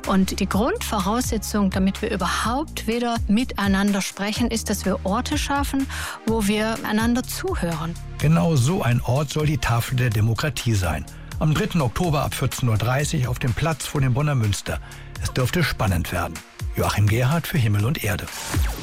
Und die Grundvoraussetzung, damit wir überhaupt wieder miteinander sprechen, ist, dass wir Orte schaffen, wo wir einander zuhören. Genau so ein Ort soll die Tafel der Demokratie sein. Am 3. Oktober ab 14.30 Uhr auf dem Platz vor dem Bonner Münster. Es dürfte spannend werden. Joachim Gerhardt für Himmel und Erde.